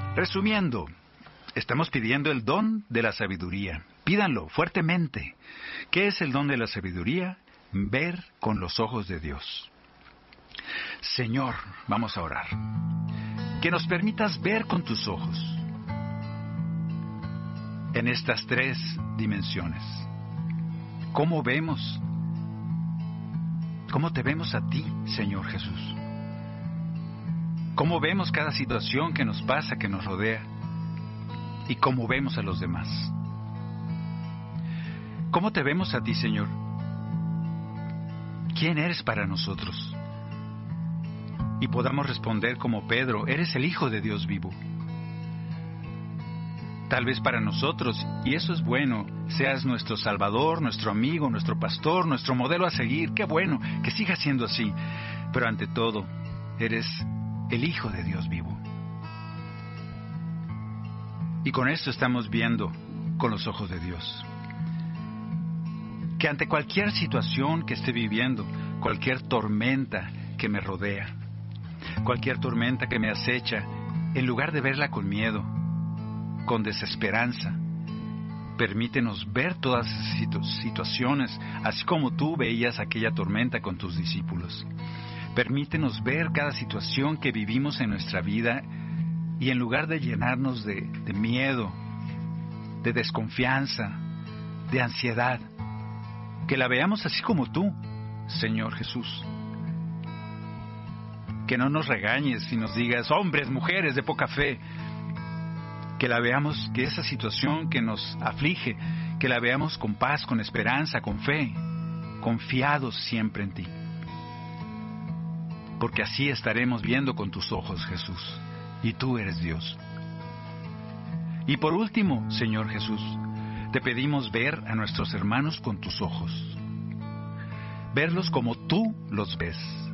Resumiendo, estamos pidiendo el don de la sabiduría. Pídanlo fuertemente. ¿Qué es el don de la sabiduría? Ver con los ojos de Dios. Señor, vamos a orar. Que nos permitas ver con tus ojos en estas tres dimensiones. ¿Cómo vemos? ¿Cómo te vemos a ti, Señor Jesús? ¿Cómo vemos cada situación que nos pasa, que nos rodea? ¿Y cómo vemos a los demás? ¿Cómo te vemos a ti, Señor? ¿Quién eres para nosotros? Y podamos responder como Pedro, eres el Hijo de Dios vivo. Tal vez para nosotros, y eso es bueno, seas nuestro Salvador, nuestro amigo, nuestro pastor, nuestro modelo a seguir. Qué bueno, que siga siendo así. Pero ante todo, eres el Hijo de Dios vivo. Y con esto estamos viendo con los ojos de Dios. Que ante cualquier situación que esté viviendo, cualquier tormenta que me rodea, cualquier tormenta que me acecha, en lugar de verla con miedo, con desesperanza, permítenos ver todas esas situaciones, así como tú veías aquella tormenta con tus discípulos. Permítenos ver cada situación que vivimos en nuestra vida y en lugar de llenarnos de miedo, de desconfianza, de ansiedad, que la veamos así como tú, Señor Jesús. Que no nos regañes y nos digas, hombres, mujeres de poca fe. Que la veamos, que esa situación que nos aflige, que la veamos con paz, con esperanza, con fe, confiados siempre en ti. Porque así estaremos viendo con tus ojos, Jesús, y tú eres Dios. Y por último, Señor Jesús, te pedimos ver a nuestros hermanos con tus ojos. Verlos como tú los ves.